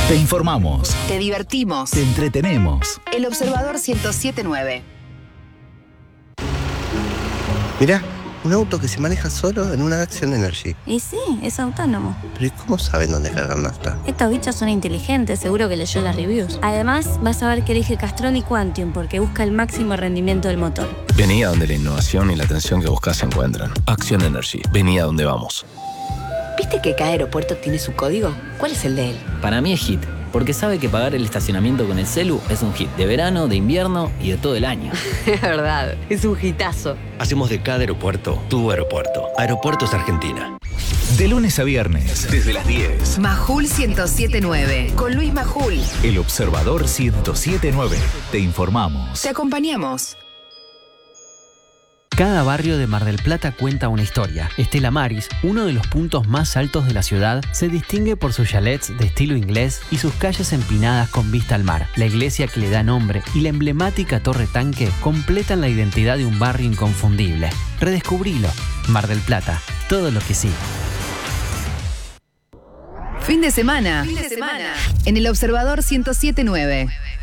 Te informamos. Te divertimos. Te entretenemos. El Observador 107.9. Mirá, un auto que se maneja solo en una Action Energy. Y sí, es autónomo. Pero ¿y cómo saben dónde cargar nafta? Estos bichos son inteligentes, seguro que leyó las reviews. Además, vas a ver que elige Castrol y Quantium porque busca el máximo rendimiento del motor. Vení a donde la innovación y la atención que buscas se encuentran. Action Energy. Vení a donde vamos. ¿Viste que cada aeropuerto tiene su código? ¿Cuál es el de él? Para mí es hit, porque sabe que pagar el estacionamiento con el celu es un hit de verano, de invierno y de todo el año. Es verdad, es un hitazo. Hacemos de cada aeropuerto tu aeropuerto. Aeropuertos Argentina. De lunes a viernes, desde las 10. Majul 107.9. Con Luis Majul. El Observador 107.9. Te informamos. Te acompañamos. Cada barrio de Mar del Plata cuenta una historia. Estela Maris, uno de los puntos más altos de la ciudad, se distingue por sus chalets de estilo inglés y sus calles empinadas con vista al mar. La iglesia que le da nombre y la emblemática Torre Tanque completan la identidad de un barrio inconfundible. Redescubrilo. Mar del Plata. Todo lo que sí. Fin de semana. En el Observador 107.9.